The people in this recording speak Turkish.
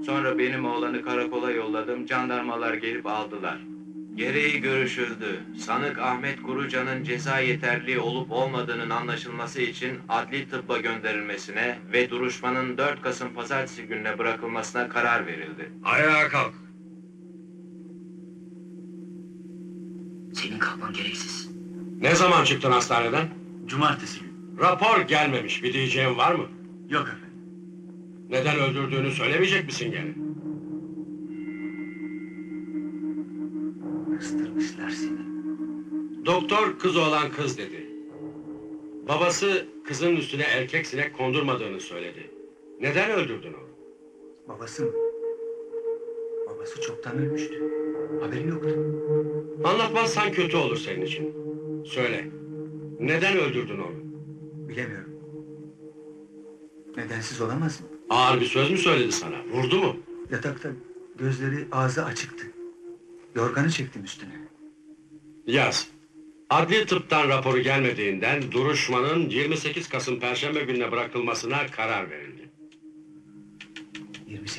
Sonra benim oğlanı karakola yolladım, jandarmalar gelip aldılar. Gereği görüşüldü. Sanık Ahmet Kuruca'nın ceza yeterli olup olmadığının anlaşılması için adli tıbba gönderilmesine ve duruşmanın 4 Kasım Pazartesi gününe bırakılmasına karar verildi. Ayağa kalk. Senin kalkman gereksiz. Ne zaman çıktın hastaneden? Cumartesi günü. Rapor gelmemiş. Bir diyeceğin var mı? Yok efendim. Neden öldürdüğünü söylemeyecek misin gene? Kıstırmışlar seni. Doktor kız olan kız dedi. Babası kızın üstüne erkek sinek kondurmadığını söyledi. Neden öldürdün onu? Babası mı? Babası çoktan ölmüştü. Haberim yoktu. Anlatmazsan kötü olur senin için. Söyle. Neden öldürdün onu? Bilemiyorum. Nedensiz olamaz mı? Ağır bir söz mü söyledi sana? Vurdu mu? Yatakta gözleri ağzı açıktı. Yorganı çektim üstüne. Yaz. Adli tıptan raporu gelmediğinden duruşmanın 28 Kasım Perşembe gününe bırakılmasına karar verildi. 28